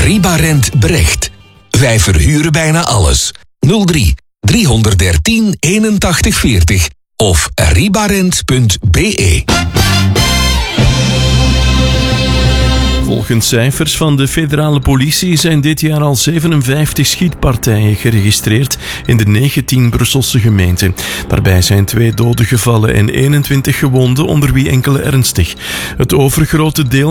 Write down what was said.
Ribarent Brecht. Wij verhuren bijna alles. 03 313 81 40 of ribarent.be. Volgens cijfers van de federale politie zijn dit jaar al 57 schietpartijen geregistreerd in de 19 Brusselse gemeenten. Daarbij zijn 2 doden gevallen en 21 gewonden, onder wie enkele ernstig. Het overgrote deel